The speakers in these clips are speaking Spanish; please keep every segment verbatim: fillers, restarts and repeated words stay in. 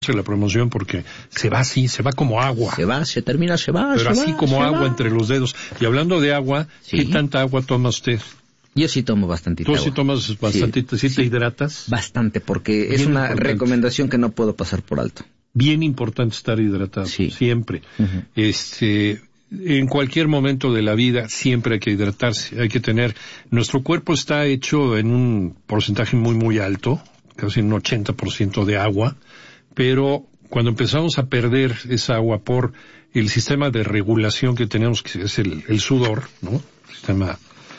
la promoción porque se va así, se va como agua. Se va, se termina, se va, Pero se así va, como se agua va. entre los dedos. Y hablando de agua, Sí. ¿qué tanta agua toma usted? Yo sí tomo bastantita Tú agua. sí tomas bastantita, sí, sí, te sí. hidratas. Bastante, porque Bien es una importante. recomendación que no puedo pasar por alto. Bien importante estar hidratado, Sí. siempre. Uh-huh. Este, en cualquier momento de la vida siempre hay que hidratarse, hay que tener, nuestro cuerpo está hecho en un porcentaje muy muy alto, casi un ochenta por ciento de agua, pero cuando empezamos a perder esa agua por el sistema de regulación que tenemos, que es el, el sudor, ¿no? Sistema,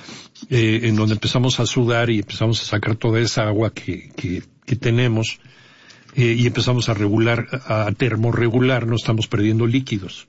eh, en donde empezamos a sudar y empezamos a sacar toda esa agua que, que, que tenemos, eh, y empezamos a regular, a termorregular, no estamos perdiendo líquidos.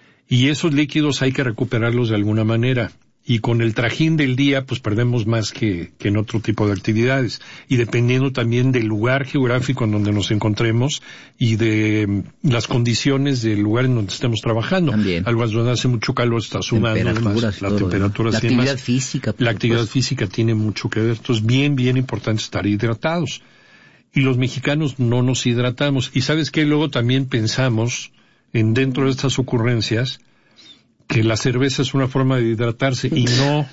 Y esos líquidos hay que recuperarlos de alguna manera. Y con el trajín del día, pues perdemos más que, que en otro tipo de actividades. Y dependiendo también del lugar geográfico en donde nos encontremos y de las condiciones del lugar en donde estemos trabajando. También. Algo donde hace mucho calor, está sudando. Temperaturas, Demás, la todo, temperatura la sí, actividad demás. física. La actividad supuesto. física tiene mucho que ver. Entonces, bien, bien importante estar hidratados. Y los mexicanos no nos hidratamos. Y ¿sabes qué? Luego también pensamos en dentro de estas ocurrencias que la cerveza es una forma de hidratarse y no,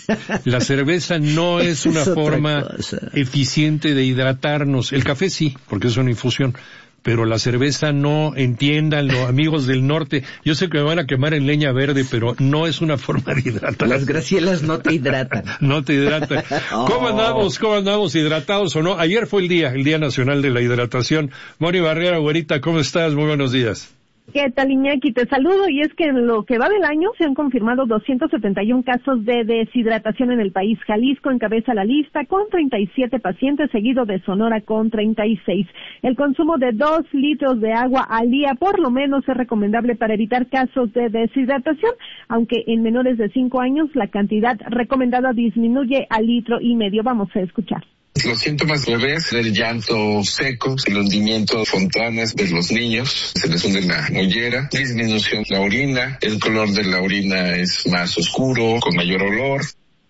la cerveza no es una Es otra forma cosa. eficiente de hidratarnos. El café sí, porque es una infusión, pero la cerveza no, entiéndanlo, amigos del norte. Yo sé que me van a quemar en leña verde, pero no es una forma de hidratar. Las gracielas no te hidratan. No te hidrata. ¿Cómo andamos? ¿Cómo andamos? ¿Hidratados o no? Ayer fue el día, el Día Nacional de la Hidratación. Moni Barrera, güerita, ¿cómo estás? Muy buenos días. ¿Qué tal, Iñaki? Te saludo, y es que en lo que va del año se han confirmado doscientos setenta y uno casos de deshidratación en el país. Jalisco encabeza la lista con treinta y siete pacientes, seguido de Sonora con treinta y seis. El consumo de dos litros de agua al día por lo menos es recomendable para evitar casos de deshidratación, aunque en menores de cinco años la cantidad recomendada disminuye a litro y medio. Vamos a escuchar. Los síntomas leves, el llanto seco, el hundimiento fontanas de los niños, se les hunde la mollera, disminución de la orina, el color de la orina es más oscuro, con mayor olor.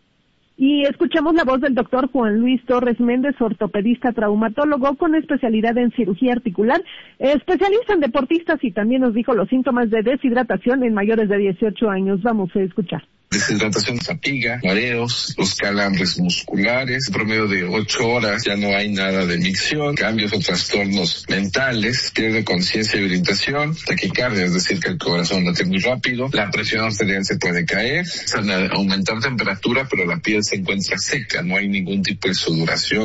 Y escuchamos la voz del doctor Juan Luis Torres Méndez, ortopedista traumatólogo con especialidad en cirugía articular, especialista en deportistas, y también nos dijo los síntomas de deshidratación en mayores de dieciocho años. Vamos a escuchar. Deshidratación, fatiga, mareos, los calambres musculares, promedio de ocho horas, ya no hay nada de micción, cambios o trastornos mentales, pierde conciencia y orientación, taquicardia, es decir, que el corazón late muy rápido, la presión arterial se puede caer, o sea, aumentar temperatura, pero la piel se encuentra seca, no hay ningún tipo de sudoración.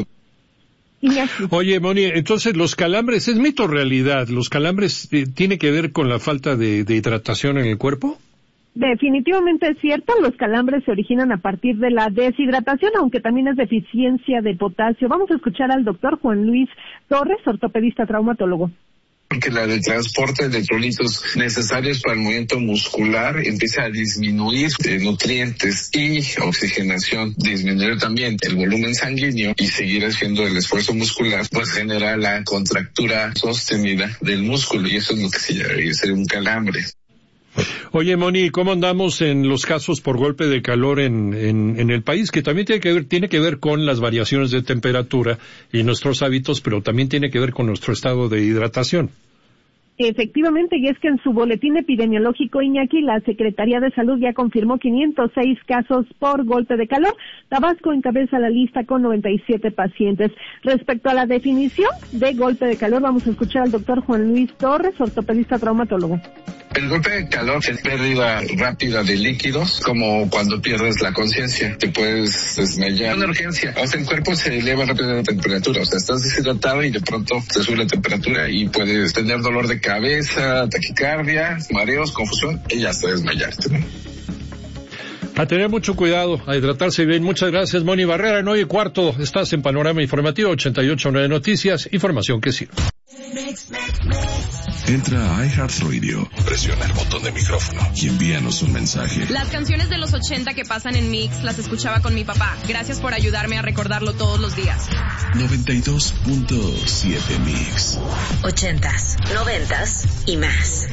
Oye, Moni, entonces los calambres, ¿es mito o realidad? ¿Los calambres eh, tiene que ver con la falta de, de hidratación en el cuerpo? Definitivamente es cierto, los calambres se originan a partir de la deshidratación, aunque también es deficiencia de potasio. Vamos a escuchar al doctor Juan Luis Torres, ortopedista traumatólogo. Porque la de transporte de electrolitos necesarios para el movimiento muscular empieza a disminuir eh, nutrientes y oxigenación, disminuir también el volumen sanguíneo y seguir haciendo el esfuerzo muscular, pues genera la contractura sostenida del músculo, y eso es lo que se llama ser un calambre. Oye, Moni, ¿cómo andamos en los casos por golpe de calor en, en, en el país? Que también tiene que ver, tiene que ver con las variaciones de temperatura y nuestros hábitos, pero también tiene que ver con nuestro estado de hidratación. Efectivamente, y es que en su boletín epidemiológico, Iñaki, la Secretaría de Salud ya confirmó quinientos seis casos por golpe de calor. Tabasco encabeza la lista con noventa y siete pacientes. Respecto a la definición de golpe de calor, vamos a escuchar al doctor Juan Luis Torres, ortopedista traumatólogo. El golpe de calor es pérdida rápida de líquidos, como cuando pierdes la conciencia, te puedes desmayar. Una urgencia, o sea, el cuerpo se eleva rápido la temperatura, o sea, estás deshidratado y de pronto se sube la temperatura y puedes tener dolor de cabeza, taquicardia, mareos, confusión y hasta desmayarte, ¿no? A tener mucho cuidado, a hidratarse bien. Muchas gracias, Moni Barrera. En hoy y cuarto estás en Panorama Informativo ochenta y ocho punto nueve Noticias, información que sirve. Entra a iHeartRadio, presiona el botón de micrófono y envíanos un mensaje. Las canciones de los ochenta que pasan en Mix las escuchaba con mi papá. Gracias por ayudarme a recordarlo todos los días. noventa y dos punto siete Mix. Ochentas, noventas y más.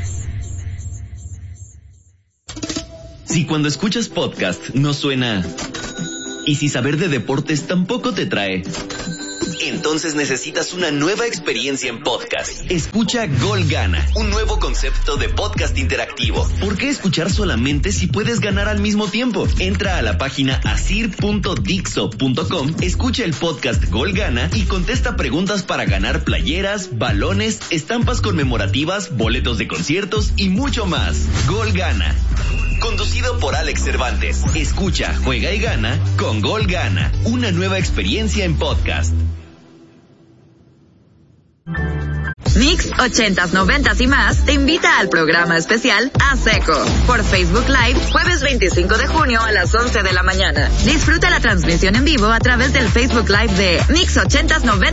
Si cuando escuchas podcast no suena, y si saber de deportes tampoco te trae, Entonces necesitas una nueva experiencia en podcast. Escucha Gol Gana, un nuevo concepto de podcast interactivo. ¿Por qué escuchar solamente si puedes ganar al mismo tiempo? Entra a la página asir punto dixo punto com, escucha el podcast Gol Gana y contesta preguntas para ganar playeras, balones, estampas conmemorativas, boletos de conciertos y mucho más. Gol Gana. Conducido por Alex Cervantes. Escucha, juega y gana con Gol Gana. Una nueva experiencia en podcast. Mix ochentas, noventas y más te invita al programa especial A Seco por Facebook Live, jueves veinticinco de junio a las once de la mañana. Disfruta la transmisión en vivo a través del Facebook Live de Mix ochentas, noventas